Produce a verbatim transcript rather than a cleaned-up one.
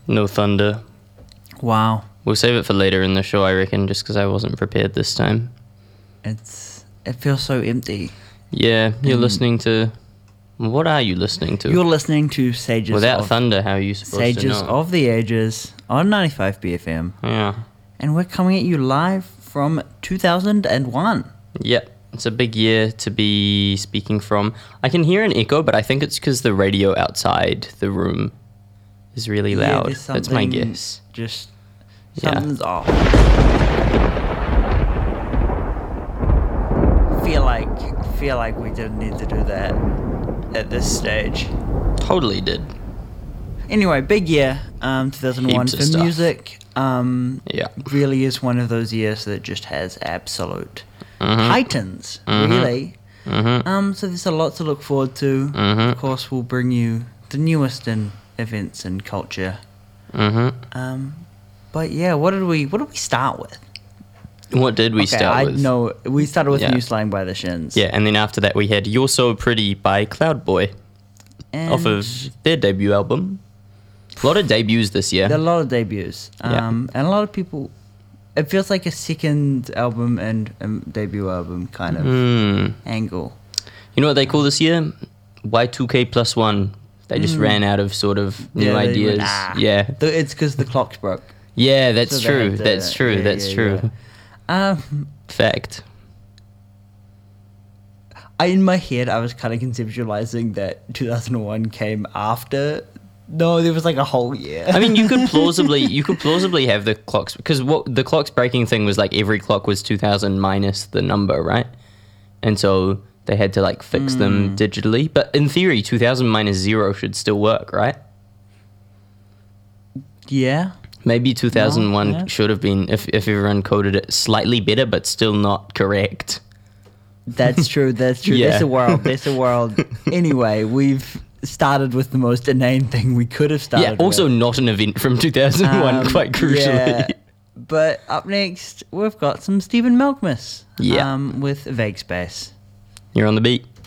No thunder. Wow. We'll save it for later in the show, I reckon, just because I wasn't prepared this time. It's it feels so empty. Yeah, you're Mm. listening to... What are you listening to? You're listening to Sages Without of, thunder, how are you supposed Sages to know? of the Ages on ninety-five B F M. Yeah. And we're coming at you live from two thousand one. Yep. It's a big year to be speaking from. I can hear an echo, but I think it's because the radio outside the room is really Yeah, loud. there's That's my something guess. Just Yeah. something's off. Feel like feel like we didn't need to do that at this stage. Totally did. Anyway, big year, um, two thousand one Heaps of for stuff. music. Um, Yeah. really is one of those years that just has absolute Mhm. heightens. Mhm. Really. Mm-hmm. Um, so there's a lot to look forward to. Mhm. Of course, we'll bring you the newest in events and culture. Mm-hmm. Um, but yeah, what did we what did we start with? What did we okay, start I with? know we started with Yeah. New Slang by the Shins. Yeah, and then after that we had You're So Pretty by Cloud Boy and off of their debut album. A lot of debuts this year. there are a lot of debuts. Yeah. Um, and a lot of people. It feels like a second album and um, debut album kind of Mm. angle. You know what they call this year? Y two K plus one. They just Mm. ran out of sort of new Yeah, they ideas. went, "Ah." Yeah. The- it's because the clocks broke. Yeah, that's So they true. had to- that's true. yeah, that's yeah, true. yeah. Um, Fact. I, in my head, I was kind of conceptualizing that two thousand one came after. No, there was like a whole year. I mean, you could plausibly you could plausibly have the clocks because what the clocks breaking thing was like every clock was two thousand minus the number, right? And so they had to like fix Hmm. them digitally. But in theory, two thousand minus zero should still work, right? yeah. Maybe two thousand one No, yeah. should have been if if everyone coded it slightly better, but still not correct. That's true. That's true. Yeah. There's a world. There's a world. Anyway, we've started with the most inane thing we could have started Yeah. Also, with. not an event from two thousand one, Um, quite crucially. yeah. But up next, we've got some Stephen Malkmus. Yeah. Um, with Vague Space. You're on the beat.